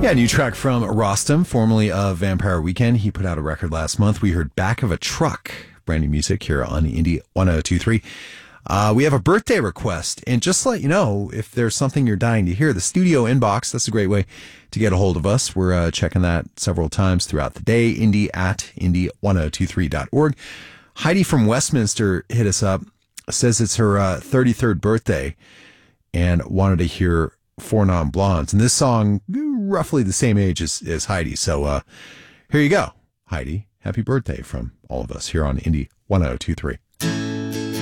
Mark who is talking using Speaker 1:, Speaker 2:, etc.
Speaker 1: Yeah, new track from Rostam, formerly of Vampire Weekend. He put out a record last month. We heard Back of a Truck, brand new music here on Indie 1023. We have a birthday request, and just to let you know, if there's something you're dying to hear, the studio inbox, that's a great way to get a hold of us. We're checking that several times throughout the day, indie@indie1023.org. Heidi from Westminster hit us up, says it's her 33rd birthday, and wanted to hear Four Non Blondes. And this song, roughly the same age as Heidi. So here you go, Heidi. Happy birthday from all of us here on Indie 1023.